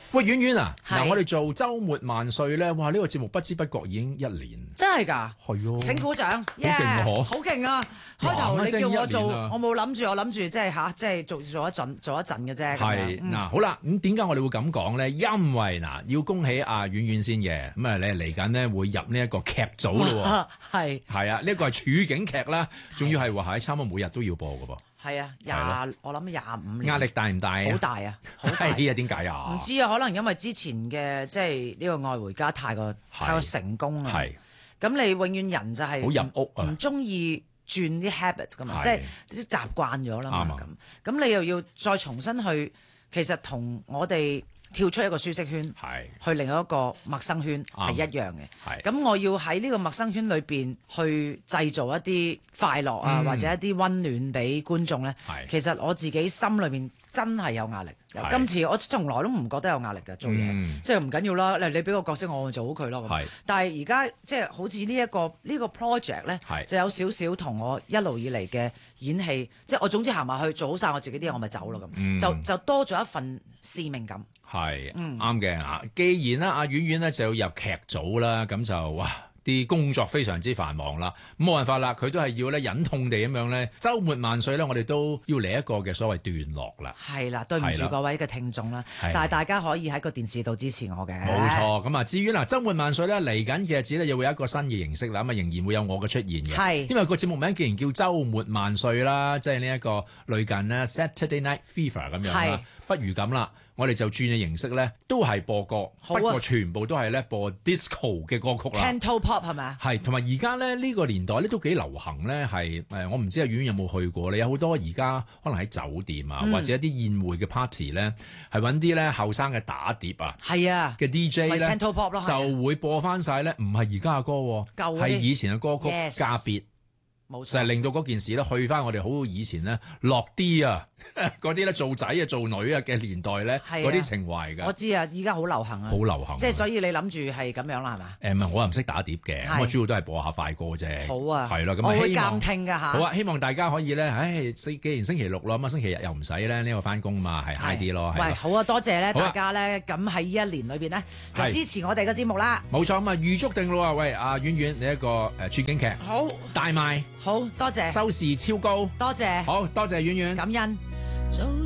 喂，婉婉啊， 係嗱，我哋做週末萬歲咧，哇！呢個節目不知不覺已經1年， 真係㗎， 係喎， 請鼓掌， 好勁喎嗬好勁啊！開頭哇你叫我做， 一年啊我冇諗住，我諗住即係做一陣嘅啫。 係嗱，好啦，咁點解我哋會咁講咧？因為嗱，要恭喜阿婉婉先嘅，咁啊，你嚟緊咧會入呢一個劇組咯喎，係啊，呢個係處境劇啦，仲要係話係差唔多每日都要播嘅噃。 係啊，我諗25年。 壓力大唔大啊？ 好大啊！好大係啊，點解啊？ 唔知啊，可能因為之前嘅即係呢個愛回家太過成功啊。 係。 咁你永遠人就係好入屋啊， 唔中意轉啲 habit 噶嘛，即係啲習慣咗啦嘛。咁你又要再重新去，其實同我哋跳出一個舒適圈，去另一個陌生圈係一樣嘅。咁我要喺呢個陌生圈裏邊去製造一啲快樂啊，或者一啲溫暖俾觀眾咧。其實我自己心裏邊真係有壓力。今次我從來都唔覺得有壓力嘅做嘢，即係唔緊要啦。你俾個角色我做好佢咯。但係而家即係好似呢個 project 咧，就有少少同我一路以嚟嘅演戲，即係我總之行埋去做好晒我自己啲嘢，我咪走咯咁。就多咗一份使命感。 係啱嘅啊！既然啦，阿婉婉咧就要入劇組啦，咁就哇啲工作非常之繁忙啦，咁冇辦法啦，佢都係要咧忍痛地咁樣咧，週末萬歲咧，我哋都要嚟一個嘅所謂段落啦。 係啦，對唔住各位嘅聽眾啦，但係大家可以喺個電視度支持我嘅。 冇錯，咁啊，至於嗱週末萬歲咧，嚟緊嘅日子咧，又會有一個新嘅形式啦，咁啊仍然會有我嘅出現嘅。係，因為個節目名既然叫週末萬歲啦，即係呢一個類近咧 Saturday Night Fever 咁樣啦，不如咁啦。我哋就轉嘅形式咧，都係播歌，不過全部都係咧播 disco 嘅歌曲啦。 Canto pop 係咪啊？ 係，同埋而家咧呢個年代咧都幾流行咧，係我唔知阿婉婉有冇去過咧，有好多而家可能喺酒店啊，或者一啲宴會嘅 party 咧，係揾啲咧後生嘅打碟啊， 係啊嘅 DJ 咧 Canto pop 咯， 就會播翻晒咧，唔係而家嘅歌，係以前嘅歌曲加別。就係令到嗰件事咧去翻我哋好以前咧落啲啊嗰啲咧做仔啊做女啊嘅年代咧嗰啲情懷㗎。 我知啊，依家好流行啊， 好流行。 即係所以你諗住係咁樣啦，係嘛？ 唔係我又唔識打碟嘅，我主要都係播下快歌啫。 好啊， 係咯，咁我會監聽㗎嚇。 好啊，希望大家可以咧，既然星期六啦，咁啊星期日又唔使咧呢個翻工嘛，係 high 啲咯。 喂，好啊，多謝咧大家咧，咁喺呢一年裏邊咧就支持我哋嘅節目啦。 冇錯，咁啊預祝定咯。喂，阿婉婉你一個處境劇好大賣， 好多謝。 收視超高， 多謝， 好多謝婉婉， 感恩。